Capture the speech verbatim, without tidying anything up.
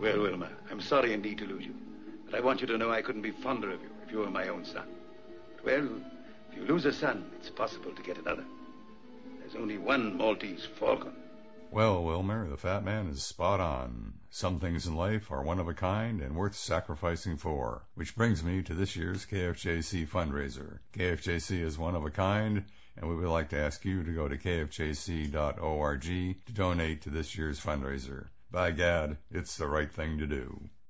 Well, Wilma, I'm sorry indeed to lose you. But I want you to know I couldn't be fonder of you if you were my own son. But, well, if you lose a son, it's possible to get another. There's only one Maltese falcon. Well, Wilmer, the fat man is spot on. Some things in life are one of a kind and worth sacrificing for. Which brings me to this year's K F J C fundraiser. K F J C is one of a kind, and we would like to ask you to go to k f j c dot org to donate to this year's fundraiser. By gad, it's the right thing to do.